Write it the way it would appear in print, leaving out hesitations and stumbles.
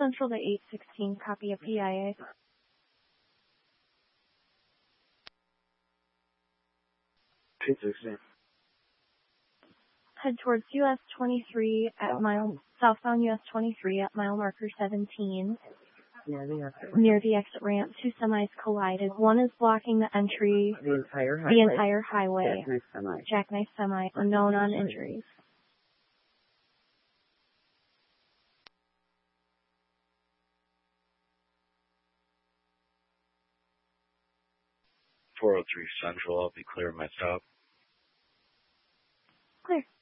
Central to 816, copy a PIA. Head towards US 23 at southbound US 23 at mile marker 17. Near the exit ramp, two semis collided. One is blocking the entry, the entire highway. Jackknife semi, unknown on injuries. .403 Central, I'll be clear myself. Clear.